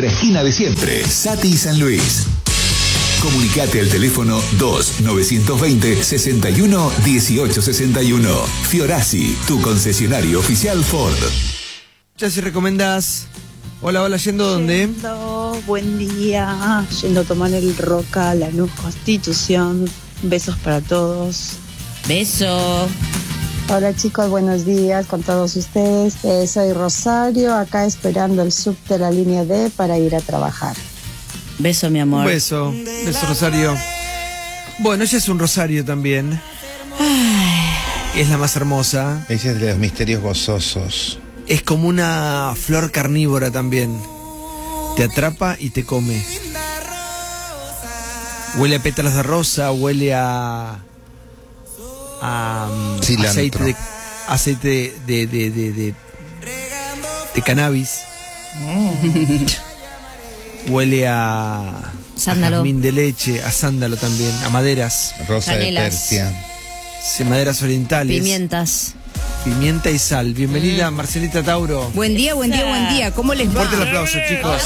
nuestra esquina de siempre, Sati San Luis. Comunicate al teléfono 2-920-61-1861. Fiorasi, tu concesionario oficial Ford. Ya si recomendás. Hola, ¿yendo dónde? Buen día, yendo a tomar el Roca, Lanús Constitución. Besos para todos. Beso. Hola chicos, buenos días con todos ustedes. Soy Rosario, acá esperando el sub de la línea D para ir a trabajar. Beso, mi amor. Un beso Rosario. Bueno, ella es un Rosario también. Es la más hermosa. Ella es de los misterios gozosos. Es como una flor carnívora también. Te atrapa y te come. Huele a pétalos de rosa, huele a aceite de cannabis. Huele a jazmín de leche, a sándalo también, a maderas. Rosa Canelas. de Persia. Sí, maderas orientales. Pimientas. Pimienta y sal. Bienvenida, Marcelita Tauro. Buen día. ¿Cómo les va? Fuerte el aplauso, chicos.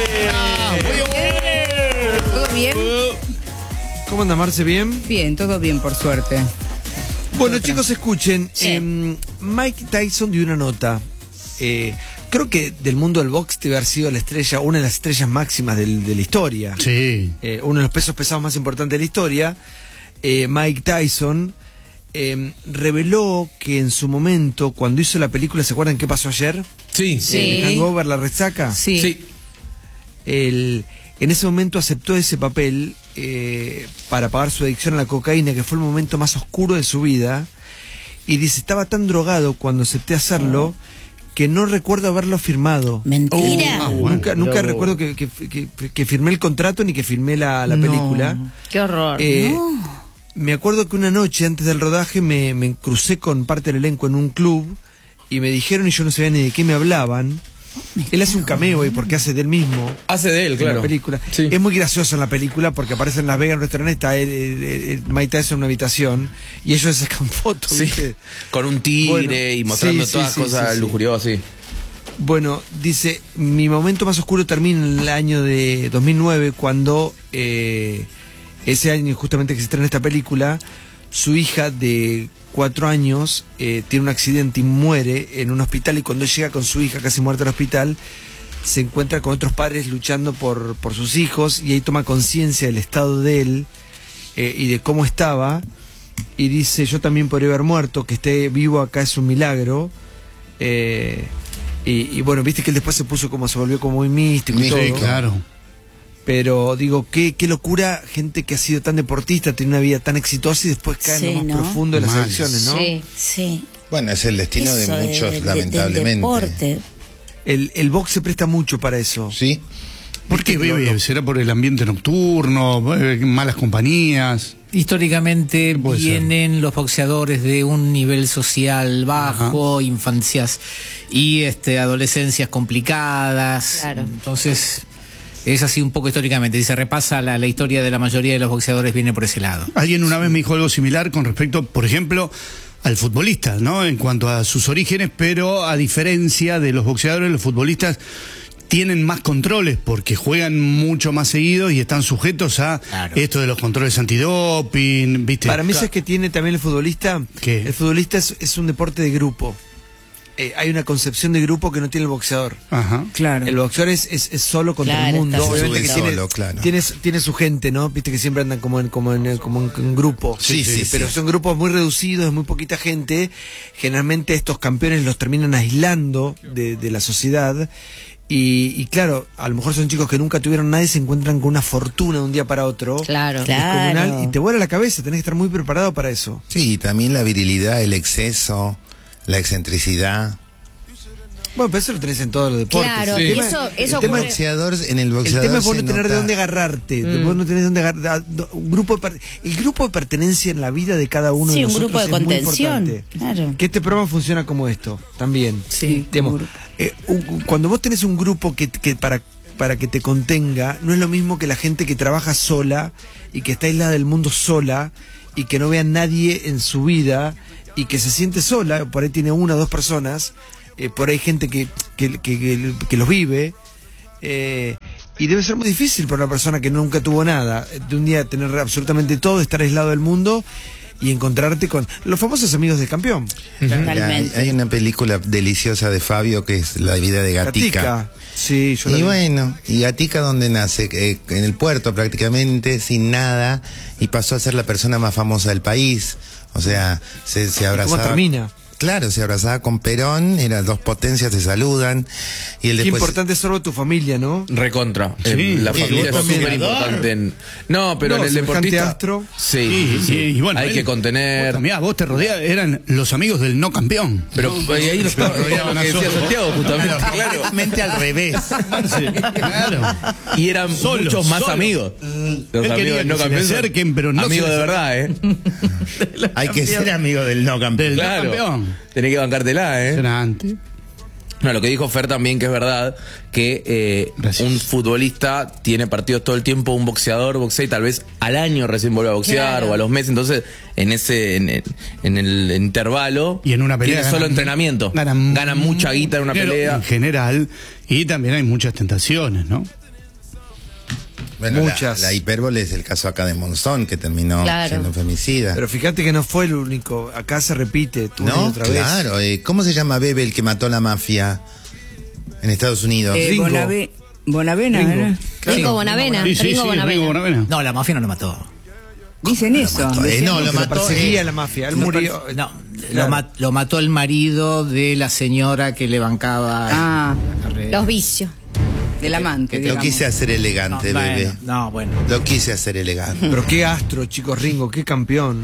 ¿Todo bien? ¿Cómo anda, Marce? ¿Bien? Bien, todo bien, por suerte. Bueno, chicos, escuchen. Sí. Mike Tyson dio una nota. Creo que del mundo del box debe haber sido la estrella, una de las estrellas máximas de la historia. Sí. Uno de los pesos pesados más importantes de la historia. Mike Tyson reveló que en su momento, cuando hizo la película, ¿se acuerdan qué pasó ayer? Sí. Sí. Hangover, la resaca. Sí. En ese momento aceptó ese papel para pagar su adicción a la cocaína, que fue el momento más oscuro de su vida. Y dice, estaba tan drogado cuando acepté hacerlo que no recuerdo haberlo firmado. Mentira. Nunca recuerdo que firmé el contrato ni que firmé la película. Qué horror. Me acuerdo que una noche antes del rodaje me crucé con parte del elenco en un club y me dijeron, y yo no sabía ni de qué me hablaban. Él hace un cameo ahí porque hace de él mismo. Hace de él, en claro. la película. Sí. Es muy gracioso en la película porque aparece en Las Vegas en un restaurante, está Mike Tyson en una habitación y ellos se sacan fotos. Sí. ¿Viste? Con un tigre Bueno, y mostrando sí, todas sí, cosas sí. lujuriosas, sí. Bueno, dice, mi momento más oscuro termina en el año de 2009 cuando ese año justamente que se estrena esta película, su hija de 4 años tiene un accidente y muere en un hospital, y cuando él llega con su hija casi muerta al hospital, se encuentra con otros padres luchando por sus hijos, y ahí toma conciencia del estado de él y de cómo estaba, y dice, yo también podría haber muerto, que esté vivo acá es un milagro. Y bueno, viste que él después se volvió como muy místico y todo. Sí, claro. Pero digo, qué locura, gente que ha sido tan deportista, tiene una vida tan exitosa y después cae en lo más profundo de las Mal. adicciones, ¿no? Sí. Bueno, es el destino de muchos, lamentablemente. Del deporte. El box se presta mucho para eso. ¿Sí? ¿Por qué, bebé? ¿Será por el ambiente nocturno, malas compañías? Históricamente Puede vienen los boxeadores de un nivel social bajo, infancias y adolescencias complicadas. Claro. Entonces, es así un poco históricamente. Si se repasa la historia de la mayoría de los boxeadores, viene por ese lado. Alguien una vez me dijo algo similar con respecto, por ejemplo, al futbolista, ¿no? En cuanto a sus orígenes, pero a diferencia de los boxeadores, los futbolistas tienen más controles porque juegan mucho más seguido y están sujetos a esto de los controles antidoping, ¿viste? Para mí, ¿sabes que tiene también el futbolista? ¿Qué? El futbolista es un deporte de grupo. Hay una concepción de grupo que no tiene el boxeador. Ajá. Claro. El boxeador es solo contra el mundo. está Obviamente que solo, claro. tiene su gente, ¿no? Viste que siempre andan como en grupo. Sí, Pero sí. son grupos muy reducidos, de muy poquita gente. Generalmente estos campeones los terminan aislando de la sociedad. Y claro, a lo mejor son chicos que nunca tuvieron nada y se encuentran con una fortuna de un día para otro. Claro. Descomunal, y te vuela la cabeza, tenés que estar muy preparado para eso. Sí, también la virilidad, el exceso, la excentricidad. Bueno, pero eso lo tenés en todos los deportes. Claro, El tema- eso El ocurre. boxeador, en el boxeador El tema es vos se no tener de nota- dónde agarrarte, vos no tenés de dónde agarrar. El grupo de pertenencia en la vida de cada uno Sí, de un nosotros grupo de es muy contención. importante. Claro. Que este programa funciona como esto, también. Sí, Digamos, un grupo. cuando vos tenés un grupo que para que te contenga, no es lo mismo que la gente que trabaja sola y que está aislada del mundo sola y que no ve a nadie en su vida y que se siente sola, por ahí tiene 1 o 2 personas, por ahí hay gente que los vive, Y debe ser muy difícil para una persona que nunca tuvo nada, de un día tener absolutamente todo, estar aislado del mundo y encontrarte con los famosos amigos del campeón. Totalmente. Hay una película deliciosa de Fabio que es La vida de Gatica. Sí, yo la Y vi. bueno, y Gatica donde nace, en el puerto prácticamente, sin nada, y pasó a ser la persona más famosa del país. O sea, se abrazaba. ¿Cómo termina? Claro, se abrazaba con Perón, eran dos potencias, se saludan. Y él Qué después. importante es solo tu familia, ¿no? Recontra. Sí, La sí, familia es vos también. súper importante en... No, pero No, en el semejante deportista... astro. Sí, Y bueno, hay él- que contener... Mirá, vos te rodeas, eran los amigos del no campeón. Pero ahí lo rodeaban a que decía todos. Santiago, justamente, claro. Prácticamente al revés. Claro. Y eran Solos, muchos más solos. amigos. Los Él quería amigos del no que se le campeón. son acerquen, pero no amigos se de le verdad, Hay que ser amigo del no campeón. Del no Claro. campeón. Tenés que bancártela, Era antes. No, lo que dijo Fer también, que es verdad, que Gracias. un futbolista tiene partidos todo el tiempo, un boxeador boxea y tal vez al año recién vuelve a boxear, Claro. o a los meses, entonces en el intervalo Y en una pelea tiene solo ganan- entrenamiento, ganan- ganan mucha guita en una Pero pelea. en general, y también hay muchas tentaciones, ¿no? Bueno, Muchas. La hipérbole es el caso acá de Monzón, que terminó Claro. siendo femicida. Pero fíjate que no fue el único. Acá se repite una y No, otra vez. claro. ¿Cómo se llama Bebe el que mató a la mafia en Estados Unidos? Ringo. Bonavena, Ringo. ¿no? Ringo Bonavena. Sí, sí, Ringo sí, Bonavena. Ringo Bonavena. No, la mafia no lo mató. Dicen eso. No, lo Lo mató. perseguía la mafia. Él murió. No, Claro. lo mató el marido de la señora que le bancaba. Ah, Los vicios. del amante, Lo digamos. quise hacer elegante, Bebe. Bueno. Lo quise hacer elegante. Pero qué astro, chicos, Ringo, qué campeón.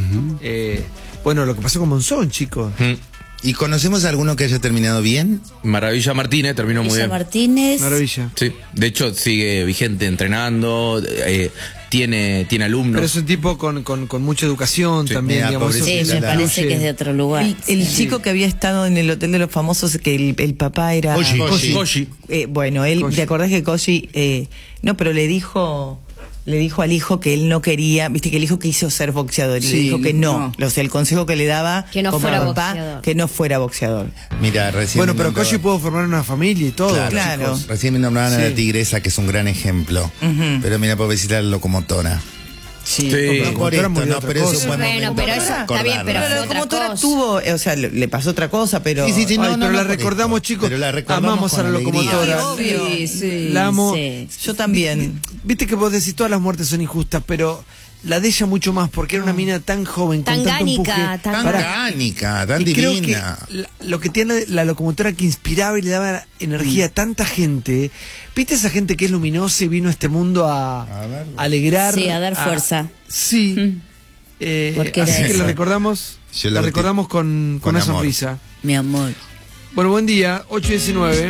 Bueno, lo que pasó con Monzón, chicos. ¿Y conocemos a alguno que haya terminado bien? Maravilla Martínez terminó muy Villa bien. Martínez. Maravilla. Sí, de hecho sigue vigente entrenando, tiene alumnos. Pero es un tipo con mucha educación Sí, también, mira, digamos. pobrecito. Sí, me Claro. parece que es de otro lugar. El chico que había estado en el Hotel de los Famosos, que el papá era... Koji. Bueno, él, Koji. ¿te acordás que Koji, no, pero le dijo al hijo que él no quería, viste que el hijo quiso ser boxeador y Sí, le dijo que no. O sea, el consejo que le daba Que no como fuera papá, boxeador. que no fuera boxeador. Mira, recién. Bueno, me pero nombraban- Koji pudo formar una familia y todo. Claro. chicos. Recién me nombraban a Sí. la tigresa, que es un gran ejemplo. Pero mira, pobrecita la locomotora. Sí. Sí. La Por locomotora esto, murió no, otra pero eso es cosa. un buen Bueno, momento pero para eso está bien, acordarlo. pero Pero fue la otra locomotora cosa. tuvo, o sea, le pasó otra cosa, pero... Sí, no, Ay, no, pero no la por recordamos, esto. chicos. Pero la recordamos Amamos a con la alegría. locomotora. Sí, obvio. Sí, sí. La amo. Sí. Yo también. Viste que vos decís todas las muertes son injustas, pero la de ella mucho más, porque era una mina tan joven, Tan con tanto gánica, empuje. tan- Tan Pará. gánica, tan Y creo que divina. lo que tiene la locomotora que inspiraba y le daba energía a tanta gente. ¿Viste esa gente que es luminosa y vino a este mundo a verlo. alegrar? Sí, a dar fuerza. Sí. Porque Así era que eso. la recordamos, Yo la la recordamos con con una amor. sonrisa. Mi amor. Bueno, buen día, 8:19.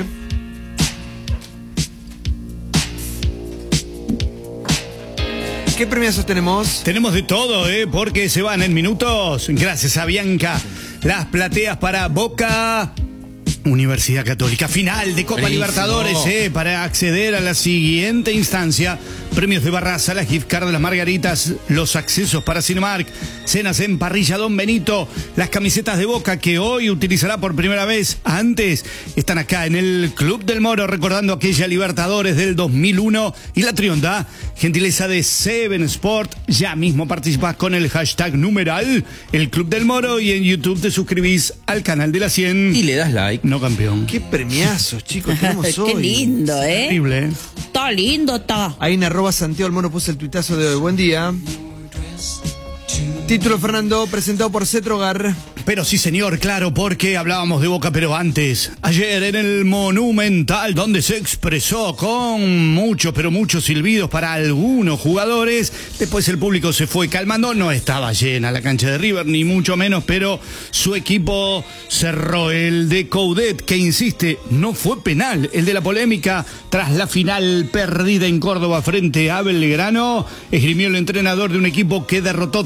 ¿Qué premiazos tenemos? Tenemos de todo, porque se van en minutos. Gracias a Bianca. Las plateas para Boca Universidad Católica. Final de Copa Buenísimo. Libertadores, para acceder a la siguiente instancia. Premios de Barraza, la gift card de las Margaritas, los accesos para Cinemark, cenas en Parrilla Don Benito, las camisetas de Boca que hoy utilizará por primera vez. Antes están acá en el Club del Moro, recordando aquella Libertadores del 2001 y la Trionda, gentileza de Seven Sport. Ya mismo participás con el hashtag numeral el Club del Moro y en YouTube te suscribís al canal de la 100. Y le das like. No campeón. ¿Qué premiazos, chicos, tenemos hoy? Qué lindo, ¿eh? Increíble. Está lindo, está. Ahí en @Santiago el Mono puse el tuitazo de hoy. Buen día. Título, Fernando, presentado por Cetrogar. Pero sí, señor, claro, porque hablábamos de Boca, pero antes. Ayer en el Monumental, donde se expresó con muchos, pero muchos silbidos para algunos jugadores. Después el público se fue calmando. No estaba llena la cancha de River, ni mucho menos, pero su equipo cerró. El de Coudet, que insiste, no fue penal. El de la polémica tras la final perdida en Córdoba frente a Belgrano. Esgrimió el entrenador de un equipo que derrotó 3-0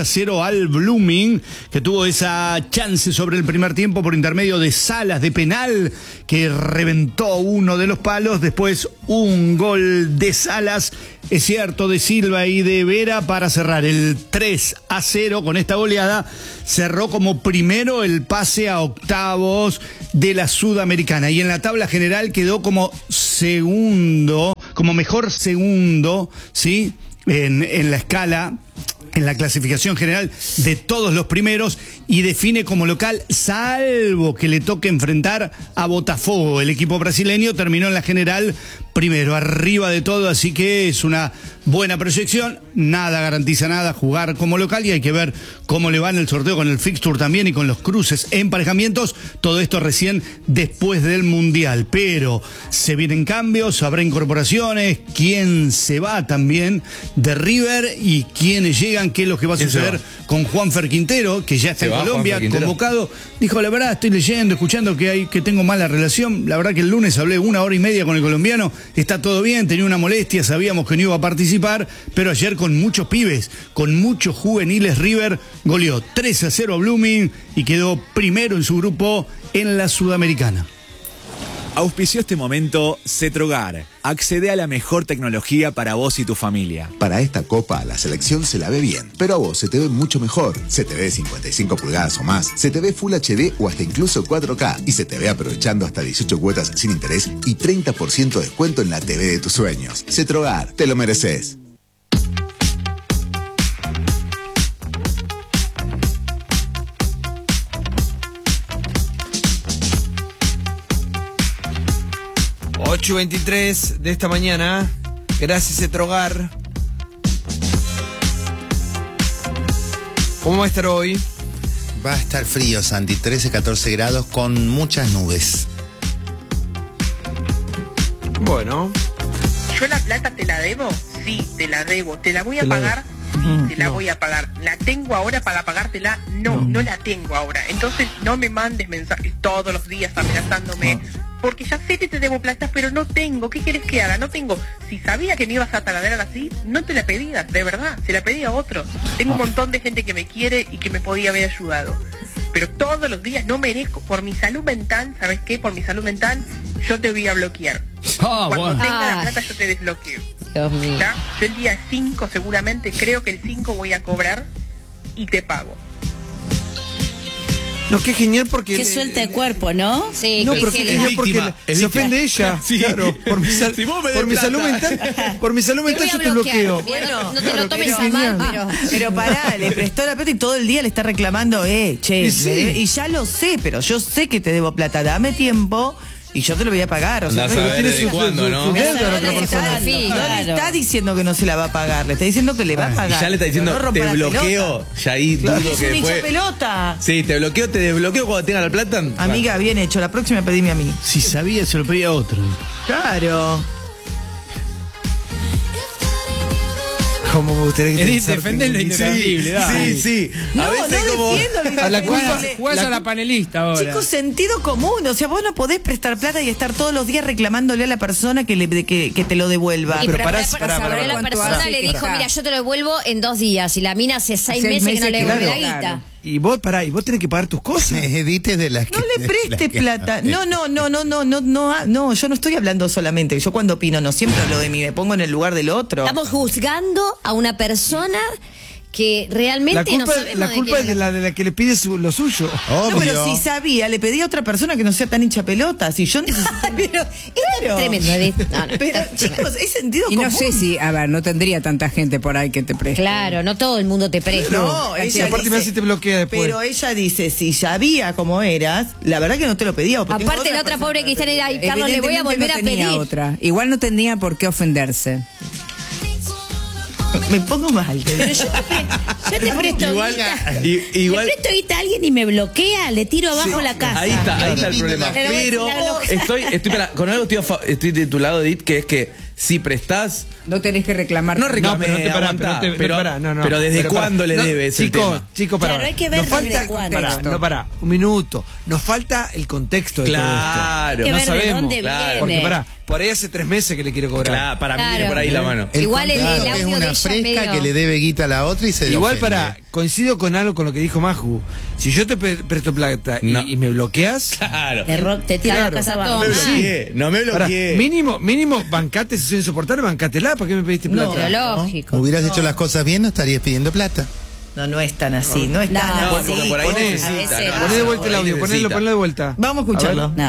3-0 al Blooming, que tuvo esa chance sobre el primer tiempo por intermedio de Salas de penal, que reventó uno de los palos. Después un gol de Salas, es cierto, de Silva y de Vera para cerrar el 3-0. Con esta goleada cerró como primero el pase a octavos de la Sudamericana, y en la tabla general quedó como segundo, como mejor segundo, ¿sí? En la escala, en la clasificación general de todos los primeros, y define como local, salvo que le toque enfrentar a Botafogo. El equipo brasileño terminó en la general primero, arriba de todo, así que es una buena proyección. Nada garantiza nada jugar como local, y hay que ver cómo le va en el sorteo con el fixture también y con los cruces, emparejamientos. Todo esto recién después del Mundial, pero se vienen cambios, habrá incorporaciones, quién se va también de River y quiénes llegan, qué es lo que va a suceder con Juanfer Quintero, que ya está en Colombia, convocado. Dijo, la verdad, estoy leyendo, escuchando que tengo mala relación. La verdad que el lunes hablé 1 hora y media con el colombiano, está todo bien, tenía una molestia, sabíamos que no iba a participar, pero ayer con muchos pibes, con muchos juveniles, River goleó 3-0 a Blooming y quedó primero en su grupo en la Sudamericana. Auspició este momento Cetrogar. Accede a la mejor tecnología para vos y tu familia. Para esta copa, la selección se la ve bien, pero a vos se te ve mucho mejor. Se te ve 55 pulgadas o más, se te ve Full HD o hasta incluso 4K, y se te ve aprovechando hasta 18 cuotas sin interés y 30% de descuento en la TV de tus sueños. Cetrogar, te lo mereces. ...8:23 de esta mañana. Gracias, Cetrogar. ¿Cómo va a estar hoy? Va a estar frío, Santi, 13-14 grados con muchas nubes. Bueno. ¿Yo la plata te la debo? Sí, te la debo. ¿Te la voy a pagar? Sí, te la voy a pagar. ¿La tengo ahora para pagártela? No la tengo ahora. Entonces no me mandes mensajes todos los días amenazándome. Porque ya sé que te debo plata, pero no tengo. ¿Qué querés que haga? No tengo. Si sabía que me ibas a taladrar así, no te la pedías, de verdad. Se la pedí a otro. Tengo un montón de gente que me quiere y que me podía haber ayudado. Pero todos los días no merezco. Por mi salud mental, ¿sabes qué? Por mi salud mental, yo te voy a bloquear. Cuando tenga la plata, yo te desbloqueo. Dios mío. ¿Está? Yo el día 5 seguramente, creo que el 5 voy a cobrar y te pago. No, qué genial porque... Qué suelta el cuerpo, ¿no? Sí, no, pero qué genial porque se ofende ella. Sí. Claro, por mi salud mental. Por mi salud mental yo te bloqueo. Bueno, no te lo tomes a mal, pero pará, le prestó la plata y todo el día le está reclamando, che, y ya lo sé, pero yo sé que te debo plata, dame tiempo y yo te lo voy a pagar. O sea, no tiene su cuándo, ¿no? No le está diciendo que no se la va a pagar, le está diciendo que le va a pagar. Y ya le está diciendo, te bloqueo, ya ahí dudo que después... pelota. Sí, te desbloqueo cuando tenga la plata. Amiga, bien hecho, la próxima pedime a mí. Si sabía, se lo pedía a otro. Claro. Como me gustaría que defender lo indefendible. Sí. A veces como... A la culpa, jugás a la panelista ahora. Chicos, sentido común. O sea, vos no podés prestar plata y estar todos los días reclamándole a la persona que te lo devuelva. Pero la persona le dijo, mira, yo te lo devuelvo en 2 días. Y la mina hace 6 meses que no le devuelve la guita. Y vos tenés que pagar tus cosas. Edites de las No le prestes plata. No, yo no estoy hablando solamente. Yo cuando opino no siempre hablo de mí, me pongo en el lugar del otro. Estamos juzgando a una persona que realmente no sabemos. La culpa es de la que le pide lo suyo. No, pero si sabía, le pedí a otra persona que no sea tan hincha pelota. Si yo necesito... Pero esto es tremendo. Pero chicos, es sentido común. Y no sé si, no tendría tanta gente por ahí que te preste. Claro, no todo el mundo te presta. No, ella aparte dice, me hace te bloquea después. Pero ella dice, si sabía cómo eras, la verdad que no te lo pedía. Aparte la otra pobre cristiana era, Carlos, le voy a volver a pedir. Otra. Igual no tenía por qué ofenderse. Me pongo mal. Pero yo te presto le presto guita a alguien y me bloquea, le tiro abajo la casa. Ahí está el problema. Pero con algo estoy de tu lado, Edith, que es que si prestás... No tenés que reclamar. No reclames, pero ¿desde cuándo le debes el tema? Chicos, claro, hay que ver desde cuándo. Un minuto. Nos falta el contexto de todo esto. No sabemos. Porque por ahí hace 3 meses que le quiero cobrar. Claro, para mí viene por ahí la mano. Igual el contrato audio es de una ella fresca medio- que le debe guita a la otra y se Igual ofende. coincido con algo con lo que dijo Maju. Si yo te presto plata y me bloqueas, Claro. Te tira Claro. la casa abajo. No me bloqueé, no me pará, bloqueé. mínimo, bancate, si soy insoportable, bancatela, ¿para qué me pediste plata? Pero lógico. Hubieras hecho las cosas bien, no estarías pidiendo plata. No es tan así, no es No, tan no, así. porque por ahí Poné- necesita, veces- ¿no? Poné de vuelta el Por ahí audio, necesita. ponelo de vuelta. Vamos a escucharlo. No.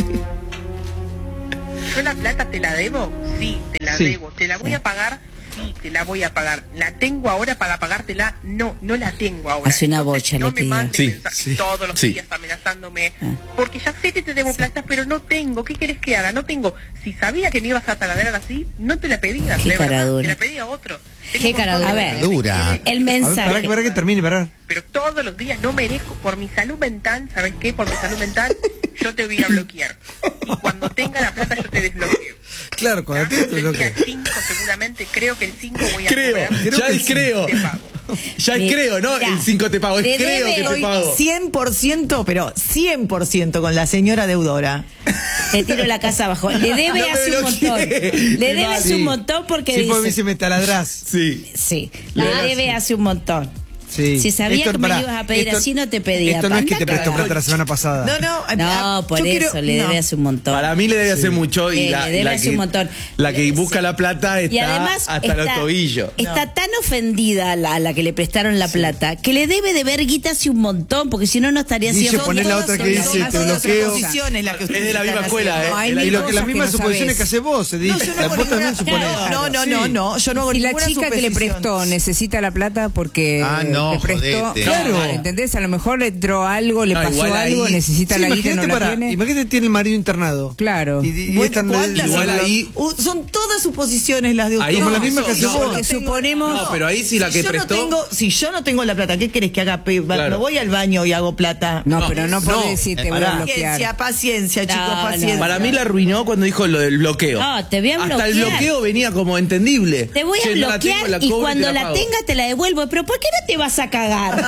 ¿Yo la plata te la debo? Sí, te la Sí. debo. ¿Te la voy a pagar? Sí, te la voy a pagar. ¿La tengo ahora para pagártela? No, no la tengo ahora. Hace una Entonces, bocha, no le me pidió. mandes Sí, mensajes sí, todos los sí. días amenazándome. Porque ya sé que te debo plata, pero no tengo. ¿Qué querés que haga? No tengo. Si sabía que me ibas a taladrar así, no te la pedía. Qué de verdad, cara dura. te la pedía a otro. Tengo Qué un cara montón dura. de A ver, gente que Dura. quiere- El A ver, mensaje. para que termine, pará. Pero todos los días no merezco, por mi salud mental, ¿sabes qué? Por mi salud mental, yo te voy a bloquear. Y cuando tenga la plata, yo te desbloqueo. Claro, cuando te El día 5 seguramente, creo que el 5 voy a Creo, cobrar. ya es creo. Te pago. Ya es creo, ¿no? Mirá, El 5 te pago, es te creo debe que te Estoy pago. 100%, pero 100% con la señora deudora. Te tiro la casa abajo. Le debe No me hace un montón. bloqueé. Le debe hace Sí. un montón porque Sí, porque me dice. dice, me taladrás. Sí. Sí, le debe hace un montón. Sí. Si sabía Esto, que me pará, lo ibas a pedir así, no te pedía. Esto no es que te Anda, prestó cagá. plata la semana pasada. No, por yo eso quiero- le no. debe hace un montón. Para mí le debe hacer mucho y Sí, la, le debe la hacer que, un montón. la que Sí. busca la plata está Y además hasta los tobillos. está tan ofendida la que le prestaron la plata que le debe de ver guita hace un montón, porque si no, no estaría Dice, haciendo. poné la otra que dice, te bloqueo. Suposiciones la que Es ustedes de la misma están escuela, haciendo. ¿eh? Hay Y mil lo que las cosas que mismas no suposiciones sabes. que hace vos, Edith. No, yo no La hago vos también ninguna- suponés. No, yo no hago Y la ninguna chica que le suposición. prestó necesita la plata porque Ah, no, le prestó. jodete. Claro. ¿Entendés? A lo mejor le entró algo, le No, pasó igual algo, ahí- necesita Sí, la guita y no la tiene. imagínate tiene el marido internado. Claro. Y Bueno, están ¿cuántas igual son? ahí- Son todas suposiciones las de ustedes. Ahí como la misma que hace yo vos. no Que tengo- suponemos- No, pero ahí sí la que yo prestó. No tengo, si yo no tengo la plata, ¿qué querés que haga? Claro. Me voy al baño y hago plata. No, pero no puede decir te voy a Paciencia, bloquear. paciencia, chicos, No, paciencia. Para mí la arruinó cuando dijo lo del bloqueo. No, te voy a Hasta el bloquear. bloqueo venía como entendible. Te voy a Che, no la bloquear tengo, la y cobro cuando te la pago. tenga te la devuelvo. Pero ¿por qué no te vas a cagar?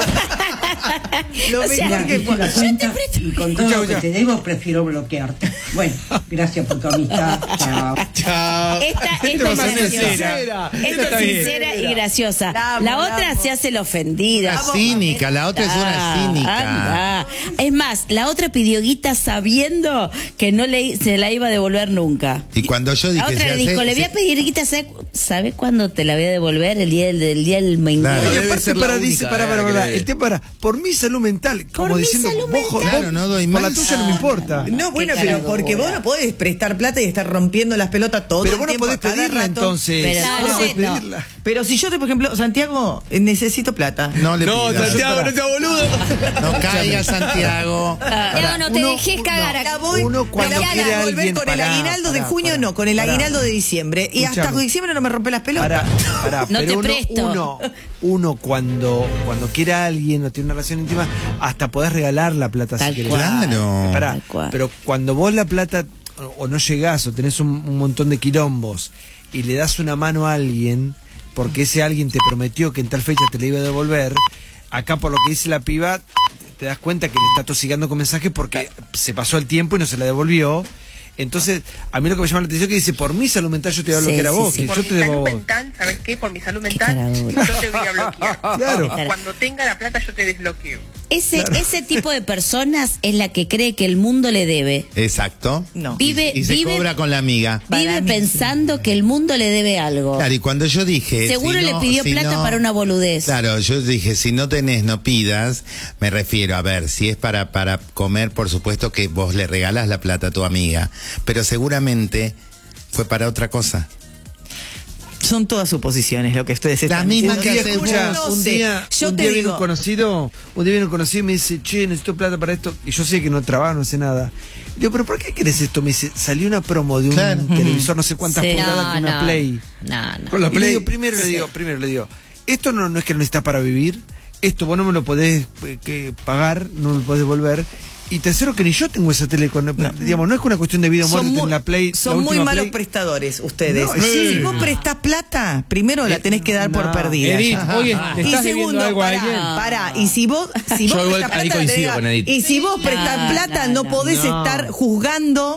Lo O sea, mejor que yo te presto. Y con todo lo que te debo, prefiero bloquearte. Bueno, gracias por tu amistad. Chao. Chao. Esta es va a ser graciosa. sincera. Esta Está es bien. sincera y graciosa. La amo, La la otra amo. se hace la ofendida. Una cínica, la otra es una cínica. Anda. Es más, la otra pidió guita sabiendo que no se la iba a devolver nunca. Y cuando yo dije... La otra le se dijo, hace- le voy a pedir guita, ¿sabes cuándo te la voy a devolver? El día del mengueo. Claro. Y Debe aparte ser la para, única, dice, para, que le dé. el tema para, por mi salud mental, como mi diciendo, salud vos, mental. Claro, no doy por la más. tuya no me importa. No, bueno, Qué pero cara porque dura. vos no podés prestar plata y estar rompiendo las pelotas todo Pero el vos no tiempo, podés a cada pedirla rato. entonces. Pero Vos no no, podés no. pedirla. Pero si yo, por ejemplo, Santiago, necesito plata. No le No, pidas. Santiago, no seas boludo. No caiga, Santiago. No te dejes cagar La acá. voy, Uno me cuando la voy quiere a devolver alguien, con el pará, aguinaldo de pará, junio, pará, no, con el pará. aguinaldo de diciembre. Y hasta Escuchame. diciembre no me rompe las pelotas. Pará, No pero te uno, presto. uno cuando quiere a alguien o tiene una relación íntima, hasta podés regalar la plata Tal si querés. cual. Claro. Pará, Tal cual. pero cuando vos la plata o no llegás o tenés un montón de quilombos y le das una mano a alguien porque ese alguien te prometió que en tal fecha te la iba a devolver, acá por lo que dice la piba te das cuenta que le está tosigando con mensajes porque se pasó el tiempo y no se la devolvió. Entonces, a mí lo que me llama la atención es que dice, por mi salud mental yo te voy a Sí, bloquear a sí, vos, sí. que Por yo mi te debo a salud vos. mental, ¿sabes qué? Por mi salud cara mental, dura. yo te voy a bloquear. Claro. Y cuando tenga la plata, yo te desbloqueo. Ese tipo de personas es la que cree que el mundo le debe. Exacto. No. Vive, Y se vive, cobra con la amiga. vive pensando que el mundo le debe algo. Claro, y cuando yo dije... Seguro si le no- pidió si plata no- para una boludez. Claro, yo dije, si no tenés, no pidas. Me refiero, a ver, si es para comer, por supuesto que vos le regalás la plata a tu amiga. Pero seguramente fue para otra cosa. Son todas suposiciones lo que ustedes están La misma diciendo. que Te hace juro, vos. no un sé. día, Yo un te día viene digo, un conocido y me dice, che, necesito plata para esto. Y yo sé que no trabajo, no sé nada. Digo, pero ¿por qué querés esto? Me dice, salió una promo de un Claro. televisor, no sé cuántas Sí. pulgadas, de una Play. No. Con la Play. Primero le digo, esto no es que lo necesitas para vivir, esto vos no me lo podés pagar, no me lo podés devolver. Y tercero, que ni yo tengo esa tele. Digamos, no es una cuestión de vida o muerte son en la Play. son la muy última malos Play. prestadores ustedes. No, sí. Si vos prestás plata, primero la tenés que dar por No. perdida. Edith, oye, ¿le Y estás debiendo segundo, algo a pará, alguien? pará. Y si vos Yo igual prestás ahí plata, coincido diga, con Edith. y si vos prestás plata, no podés no. estar juzgando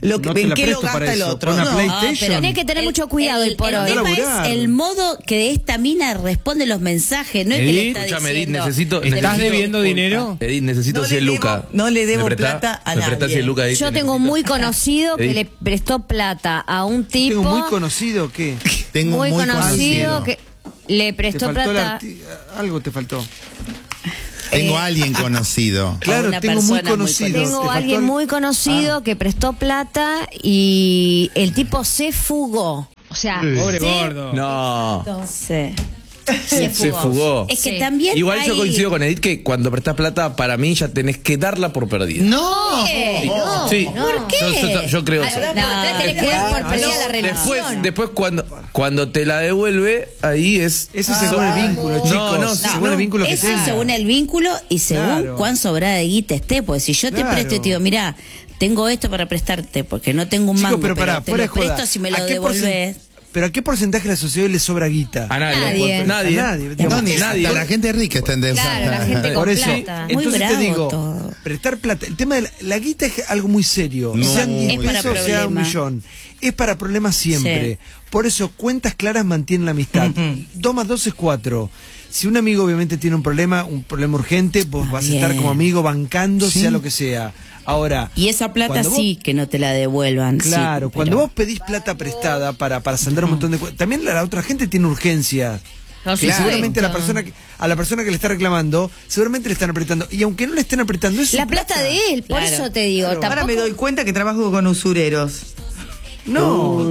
lo que, No te en la qué lo presto para gasta el eso. otro. Con una No. PlayStation. Pero tenés que tener mucho cuidado hoy por hoy. No El tema laburar. es el modo que esta mina responde los mensajes. No es que le está Escúchame, Edith, diciendo. necesito. ¿Estás debiendo dinero? Edith, necesito No le 100 debo- lucas. no le debo ¿Me prestás? plata a ¿Me prestás nadie. 100 lucas, Edith? Yo tengo muy conocido que Edith. le prestó plata a un tipo. Tengo muy conocido, ¿qué? Tengo muy muy conocido que le Te prestó faltó plata. algo te faltó. Tengo a alguien conocido. Claro, una tengo muy persona muy conocido. Tengo Te a alguien faltó muy conocido que prestó plata y el tipo se fugó. O sea, Pobre se- gordo. No. se Se fugó. Es que Sí. también. Igual yo hay- coincido con Edith que cuando prestás plata, para mí ya tenés que darla por perdida. ¡No! No, Sí. ¿Por qué? Yo creo eso. No, tenés que dar por perdida la relación. Después cuando te la devuelve, ahí es. Eso según el vínculo, chicos. no, según el vínculo que Eso tenga. según el vínculo y según Claro. cuán sobrada de guita esté. Pues si yo te Claro. presto y te digo, mira, tengo esto para prestarte porque no tengo un Chicos, mango, pero pará, te fuera de lo joda. presto si me ¿A lo qué devolvés. ¿Pero a qué porcentaje de la sociedad le sobra guita? A nadie. Nadie. Nadie. A nadie. No, ni Nadie. hasta la gente rica está endeudada. Claro, la gente con Por eso, plata. Muy entonces te bravo digo, todo. prestar plata. El tema de la guita es algo muy serio. No, Sean es 10 para pesos, sea un problemas. millón. Es para problemas siempre. Sí. Por eso, cuentas claras mantienen la amistad. 2 más 2 es 4. Si un amigo obviamente tiene un problema urgente, vos vas a estar bien. como amigo bancando, sea lo que sea. Ahora, Y esa plata cuando vos- sí que no te la devuelvan. claro, sí, cuando pero- vos pedís plata prestada para saldar un montón de cosas, también la otra gente tiene urgencias. No, Que claro. seguramente a la persona que le está reclamando, seguramente le están apretando. Y aunque no le estén apretando, es su La plata de él, por Claro. eso te digo. Ahora Tampoco... me doy cuenta que trabajo con usureros. No.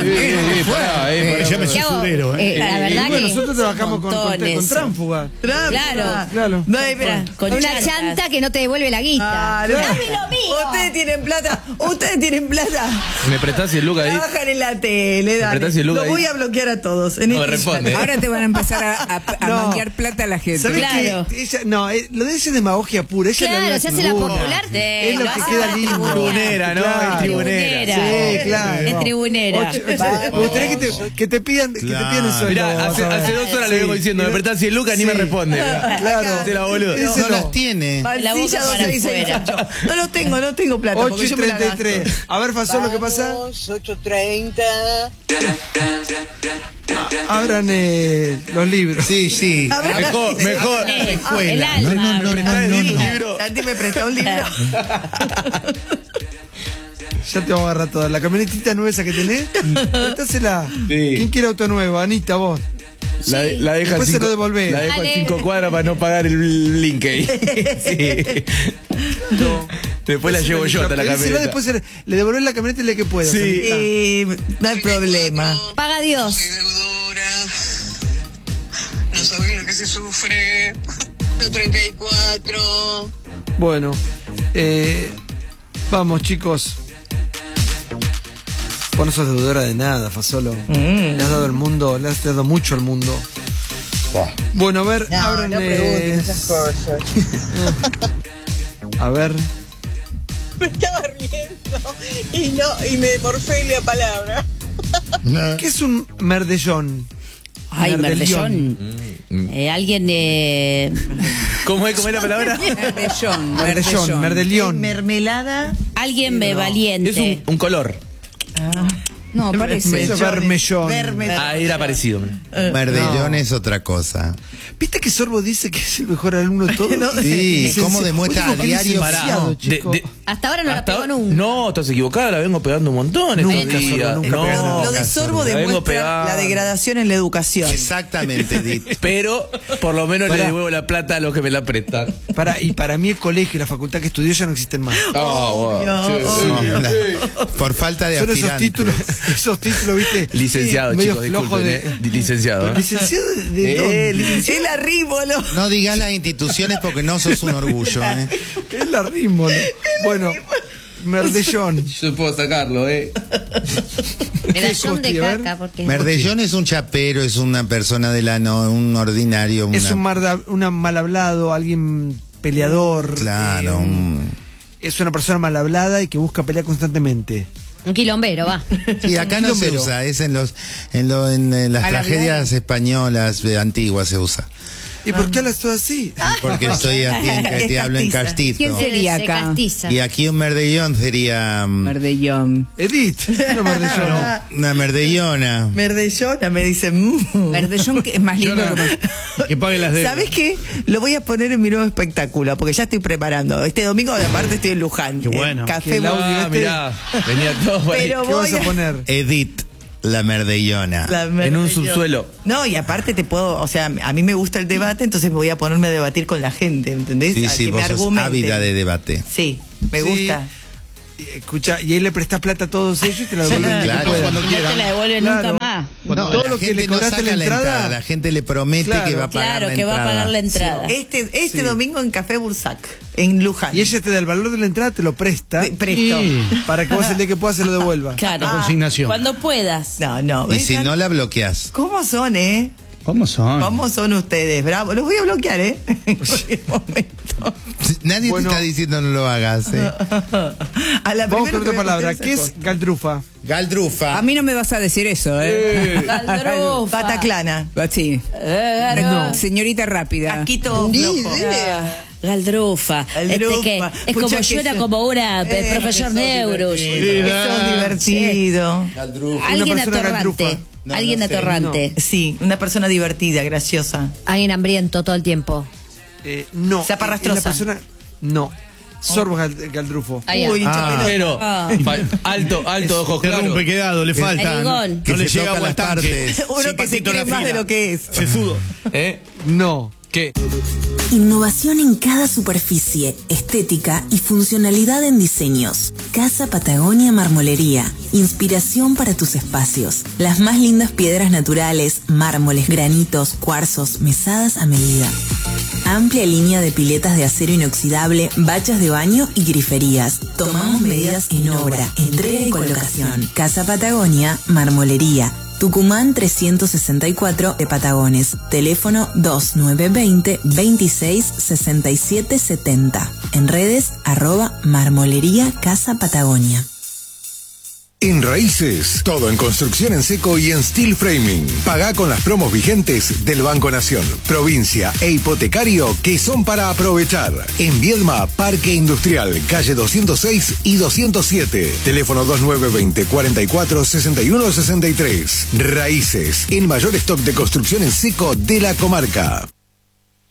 Ya me ¿Qué hago? usurero, La verdad Y bueno, que nosotros trabajamos con montones. tránfuga. Claro. No, espera. Con una chantas. chanta que no te devuelve la guita. Claro. Dame lo mío. Ustedes tienen plata. Ustedes tienen plata. ¿Me prestás 100 lucas, Edith? Trabajan en la tele, dale. apretás el lugar Lo voy ahí. a bloquear a todos. En No me este responde. instante. Ahora te van a empezar a No. manguear plata a la gente. ¿Sabés Claro. qué? Ella, no, lo de ella es demagogia pura. Ella Claro, le habla se hace la tribuna. popular. Es lo Lo que hace queda la lindo. tribunera, ¿no? Claro. Es tribunera. Sí, claro. Es tribunera. Me gustaría que te pidan el sueldo. Mirá, hace 2 horas le vengo diciendo, me prestás 100 lucas, ni me responde. Claro. Se la boludo. Ese No las tiene. La boca Mancilla para 268. No lo tengo, no tengo plata. 8 porque y yo me la gasto. 33. A ver, Fasol, lo que pasa. 8:30. Abran los libros. Sí, sí. A ver. Mejor. El alma. Santi me prestó un libro. Ya te vamos a agarrar toda. La camionetita nueva esa que tenés, prestásela. ¿Quién quiere auto nuevo? Anita, vos. La deja Después se lo devolvés. La dejo en Dale. 5 cuadras para no pagar el link ahí. Sí. Después la llevo yo hasta la Pedísela, camioneta. después le devolvés la camioneta y le que puedas. Sí. Anita. No hay problema. Paga Dios. No sabés lo que se sufre. 34. Bueno, vamos, chicos. Vos no sos deudora de nada, Fasolo. Le has dado el mundo, le has dado mucho al mundo. Bueno, a ver, No, abran, no pregunten esas cosas. a ver. Me estaba riendo y me morfé la palabra. ¿Qué es un merdellón? Ay, merdellón. Alguien ¿Cómo es la palabra? Merdellón. Mermelada. alguien valiente. Es un color. No, parece. Eso es vermellón. Ah, era parecido. Merdellón es otra cosa. ¿Viste que Sorbo dice que es el mejor alumno de todos? Sí, ¿cómo demuestra a diario? Pará, chico. Hasta ahora no la Hasta pegó ahora- nunca. No, estás equivocada, la vengo pegando un montón estos Nunca, días. Sorbo, nunca No, pegando. Lo de Sorbo la vengo demuestra pegando. la degradación en la educación. Exactamente, Edith. Pero por lo menos Pará. le devuelvo la plata a los que me la prestan. Y para mí el colegio y la facultad que estudió ya no existen más. Oh, No, por falta de Son esos aspirantes. títulos, ¿viste? Licenciado, Medio chicos, flojo disculpen. Licenciado. ¿Licenciado de dónde? El arríbolo. No digas las instituciones porque no sos un orgullo. Es la rímbola. Bueno, merdellón. Yo puedo sacarlo, Medallón de Costi? A ver. caca. Porque... Merdellón es un chapero, es una persona de la no, un ordinario. Es una- un mal hablado, alguien peleador. Claro. Es una persona mal hablada y que busca pelear constantemente. Un quilombero, va. Y acá no se Quilombero. usa, es en las A la tragedias españolas antiguas se usa. ¿Y por qué hablas todo así? Porque estoy aquí, te hablo en castizo. ¿Quién sería acá? Castiza. Y aquí un merdellón sería... Merdellón. Edith, no merdellón. Una merdellona. Merdellona, me dicen. Merdellón que es más lindo. Que pague las deudas. ¿Sabes qué? Lo voy a poner en mi nuevo espectáculo, porque ya estoy preparando. Este domingo, aparte, estoy en Luján. Qué bueno. Café El audio Ah, mirá, venía todo por ahí. Pero ¿Qué vas voy a poner? Edith, la merdellona. En un subsuelo. No, y aparte te puedo, o sea, a mí me gusta el debate, entonces voy a ponerme a debatir con la gente, ¿entendés? Sí, A sí, que vos me sos argumenten. ávida de debate. Sí, me Sí. gusta. Escucha, y ahí le prestás plata a todos ellos y te la devuelven claro. cuando No quieran. te la devuelven Claro. nunca más. Cuando No, todo la lo que gente le no cobraste saca la entrada, la gente le promete Claro. que va a pagar Claro, la que va a entrada. pagar la entrada. Este domingo en Café Bursac, en Luján. y ella te da el valor de la entrada, te lo presta Te presto. para que vos el día que puedas se lo devuelva. Claro. Consignación. Cuando puedas. No. Y si vengan. no la bloqueas. ¿Cómo son, eh? ¿Cómo son? ¿Cómo son ustedes? Bravo. Los voy a bloquear, ¿eh? En cualquier momento. Nadie Bueno. te está diciendo no lo hagas. A la Vamos primera con otra que me palabra. interesa ¿Qué es cosa. galdrufa? Galdrufa. A mí no me vas a decir eso, ¿eh? Galdrufa. Pataclana. Sí. No. Señorita rápida. Aquí todo flojo. Galdrufa. Galdrufa. Que es como Escucha yo que era eso- como una profesor Neurus. Eso es divertido. Alguien Una persona atorrante. galdrufa. No, Alguien no sé, atorrante. Sí, una persona divertida, graciosa. Alguien hambriento todo el tiempo. No. Zaparrastrosa. Es la persona. No. Sorbo galdrufo. Ahí Uy, hincha pelota. Pero, alto, ojos Te claros. rompe quedado, le falta. Erigón. No le Que se llega toca agua al las tanque. partes. Uno que se Zapatito en cree la más de fila. lo que es. Sesudo. No. ¿Qué? Innovación en cada superficie, estética y funcionalidad en diseños. Casa Patagonia Marmolería. Inspiración para tus espacios. Las más lindas piedras naturales, mármoles, granitos, cuarzos, mesadas a medida. Amplia línea de piletas de acero inoxidable, bachas de baño y griferías. Tomamos medidas en obra, entrega y colocación. Casa Patagonia Marmolería. Tucumán 364 de Patagones. Teléfono 2920 26 67 70. En redes @marmolería Casa Patagonia. En Raíces, todo en construcción en seco y en steel framing. Pagá con las promos vigentes del Banco Nación, provincia e hipotecario que son para aprovechar. En Viedma, Parque Industrial, calle 206 y 207. Teléfono 2920 44 61 63. Raíces, el mayor stock de construcción en seco de la comarca.